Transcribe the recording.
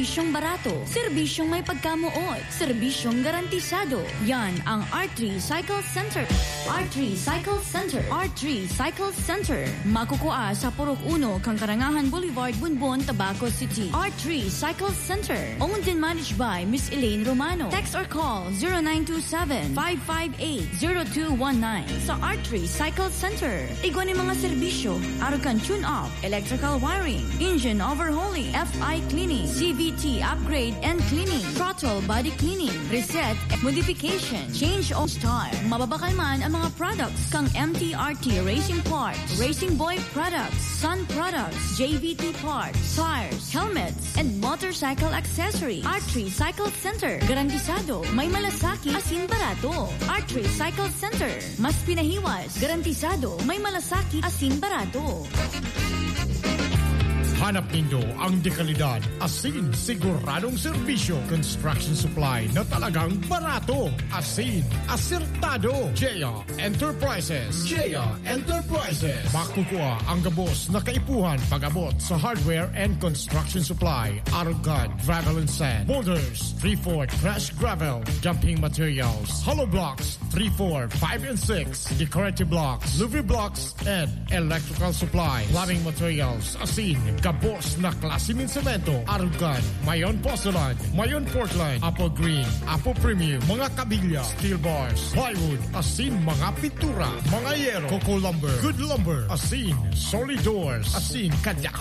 serbisyong barato, serbisyong may pagkamuot, serbisyong garantisado. Yan ang R3 Cycle Center. R3 Cycle Center. R3 Cycle Center. Makukuha sa Purok 1, Karangahan Boulevard, Bunbon, Tabaco City. R3 Cycle Center. Owned and managed by Miss Elaine Romano. Text or call 0927-558-0219 sa R3 Cycle Center. Igwan ni mga serbisyo, arukan tune-up, electrical wiring, engine overhauling, FI cleaning, CVT upgrade and cleaning, throttle body cleaning, reset, modification, change of star. Mababakal man ang mga products kang MTRT Racing Parts, Racing Boy Products, Sun Products, JVT Parts, tires, helmets, and motorcycle accessories. R3 Cycle Center. Garantisado, may malasaki, asin barato. R3 Cycle Center. Mas pinahiwas, garantisado, may malasaki, asin barato. Hanap nindo ang dekalidad, asin, siguradong serbisyo, construction supply na talagang barato, asin, asertado. Jaya Enterprises. Jaya Enterprises. Makukuha ang gabos na kaipuhan pag-abot sa hardware and construction supply, arugan, gravel and sand, boulders, 3-4 crushed gravel, jumping materials, hollow blocks, 3-4, 5 and 6, decorative blocks, Louis blocks, and electrical supply, plumbing materials, asin, gabos na klase ng semento, arugan, mayon porcelain, mayon Portland, apple green, apple premium, mga kabilya, steel bars, plywood, asin, mga pintura, mga yero, coco lumber, good lumber, asin, solid doors, asin, kadyak